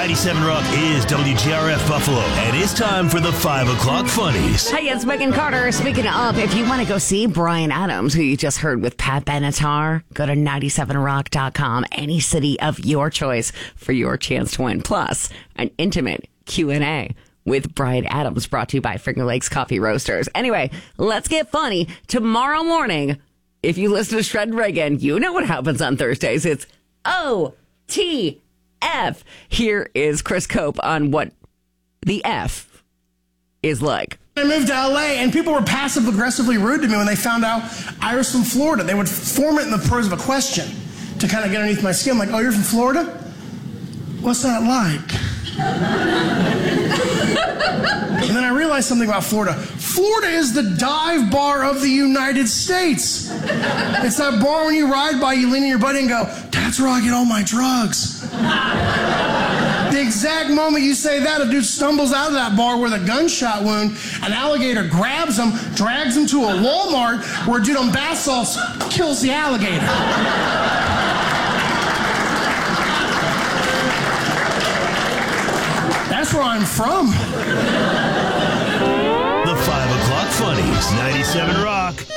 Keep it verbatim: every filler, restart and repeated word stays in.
ninety-seven Rock is W G R F Buffalo, and it's time for the five o'clock Funnies. Hey, it's Megan Carter. Speaking of, if you want to go see Bryan Adams, who you just heard with Pat Benatar, go to ninety-seven rock dot com, any city of your choice for your chance to win. Plus, an intimate Q and A with Bryan Adams, brought to you by Finger Lakes Coffee Roasters. Anyway, let's get funny. Tomorrow morning, if you listen to Shred Reagan, you know what happens on Thursdays. It's O T F. Here is Chris Cope on what the F is like. I moved to L A, and people were passive-aggressively rude to me when they found out I was from Florida. They would form it in the pose of a question to kind of get underneath my skin. Like, oh, you're from Florida? What's that like? And then I realized something about Florida. Florida is the dive bar of the United States. It's that bar when you ride by, you lean in your buddy and go, that's where I get all my drugs. The exact moment you say that, a dude stumbles out of that bar with a gunshot wound, an alligator grabs him, drags him to a Walmart where a dude on bath salts kills the alligator. That's where I'm from. The five o'clock Funnies, ninety-seven Rock.